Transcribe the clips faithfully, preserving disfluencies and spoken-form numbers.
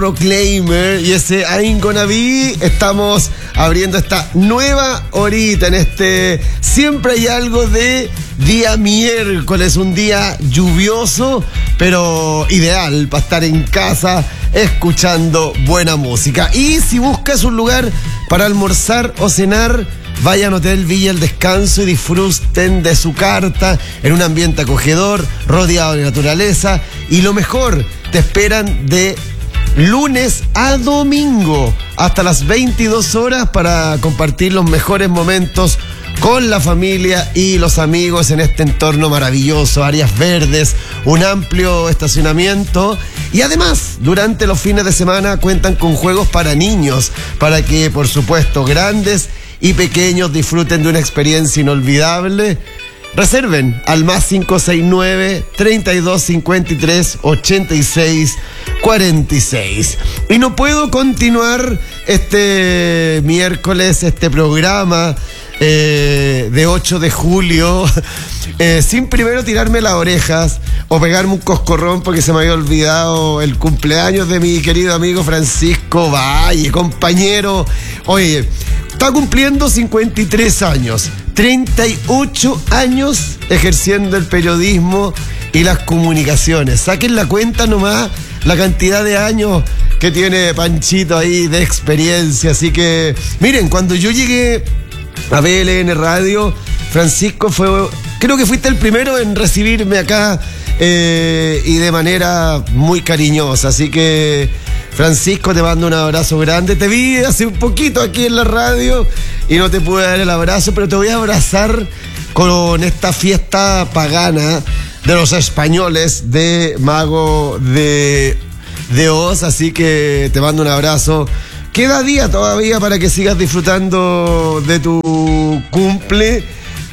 Proclaimer y ese Ain't Gonna Be. Estamos abriendo esta nueva horita en este siempre hay algo de día miércoles, un día lluvioso pero ideal para estar en casa escuchando buena música. Y si buscas un lugar para almorzar o cenar, vayan a Hotel Villa El Descanso y disfruten de su carta en un ambiente acogedor, rodeado de naturaleza, y lo mejor, te esperan de lunes a domingo hasta las veintidós horas para compartir los mejores momentos con la familia y los amigos en este entorno maravilloso, áreas verdes, un amplio estacionamiento, y además durante los fines de semana cuentan con juegos para niños, para que por supuesto grandes y pequeños disfruten de una experiencia inolvidable. Reserven al más cinco seis nueve, treinta y dos cincuenta y tres, ochenta y seis cuarenta y seis. Y no puedo continuar este miércoles, este programa eh, de ocho de julio, eh, sin primero tirarme las orejas o pegarme un coscorrón porque se me había olvidado el cumpleaños de mi querido amigo Francisco Valle, compañero. Oye, está cumpliendo cincuenta y tres años, treinta y ocho años ejerciendo el periodismo y las comunicaciones. Saquen la cuenta nomás la cantidad de años que tiene Panchito ahí de experiencia. Así que, miren, cuando yo llegué a B L N Radio, Francisco fue, creo que fuiste el primero en recibirme acá eh, y de manera muy cariñosa. Así que, Francisco, te mando un abrazo grande. Te vi hace un poquito aquí en la radio y no te pude dar el abrazo, pero te voy a abrazar con esta fiesta pagana de los españoles de Mago de, de Oz. Así que te mando un abrazo. Queda día todavía para que sigas disfrutando de tu cumple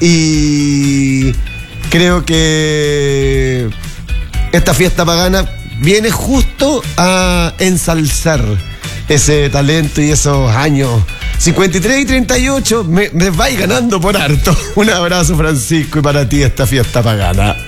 y creo que esta fiesta pagana viene justo a ensalzar ese talento y esos años. cincuenta y tres y treinta y ocho, me, me vais ganando por harto. Un abrazo, Francisco, y para ti esta fiesta pagana.